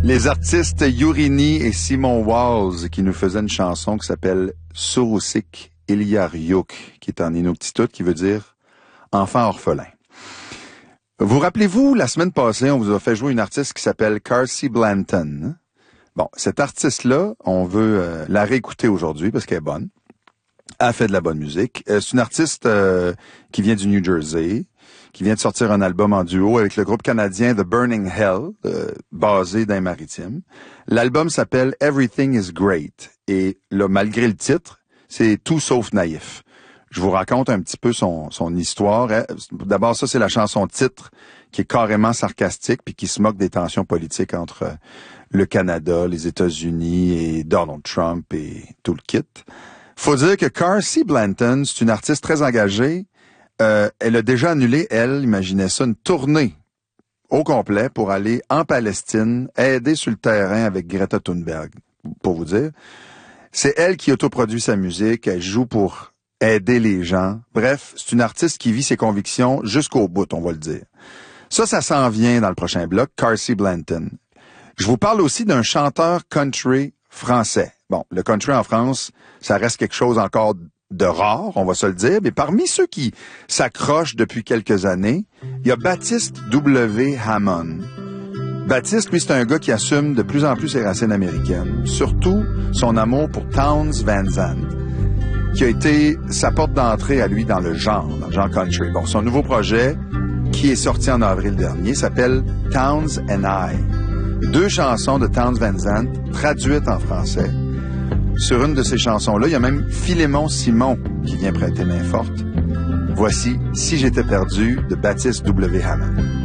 Les artistes Yurini et Simon Walls qui nous faisaient une chanson qui s'appelle Surusik Ilyariuk, qui est en Inuktitut, qui veut dire enfant orphelin. Vous rappelez-vous, la semaine passée, on vous a fait jouer une artiste qui s'appelle Carsie Blanton. Bon, cette artiste-là, on veut la réécouter aujourd'hui parce qu'elle est bonne. Elle fait de la bonne musique. C'est une artiste qui vient du New Jersey, qui vient de sortir un album en duo avec le groupe canadien The Burning Hell, basé dans les Maritimes. L'album s'appelle Everything is Great. Et là, malgré le titre, c'est tout sauf naïf. Je vous raconte un petit peu son histoire. D'abord, ça, c'est la chanson titre qui est carrément sarcastique puis qui se moque des tensions politiques entre le Canada, les États-Unis et Donald Trump et tout le kit. Faut dire que Carsie Blanton, c'est une artiste très engagée. Elle a déjà annulé, imaginez ça, une tournée au complet pour aller en Palestine, aider sur le terrain avec Greta Thunberg, pour vous dire. C'est elle qui autoproduit sa musique, elle joue pour aider les gens. Bref, c'est une artiste qui vit ses convictions jusqu'au bout, on va le dire. Ça s'en vient dans le prochain bloc, Carsie Blanton. Je vous parle aussi d'un chanteur country français. Bon, le country en France, ça reste quelque chose encore de rare, on va se le dire, mais parmi ceux qui s'accrochent depuis quelques années, il y a Baptiste W. Hammond. Baptiste, lui, c'est un gars qui assume de plus en plus ses racines américaines, surtout son amour pour Townes Van Zandt, qui a été sa porte d'entrée à lui dans le genre country. Bon, son nouveau projet, qui est sorti en avril dernier, s'appelle Townes and I. 2 chansons de Townes Van Zandt traduites en français. Sur une de ces chansons-là, il y a même Philémon Simon qui vient prêter main forte. Voici Si j'étais perdu de Baptiste W. Hammond.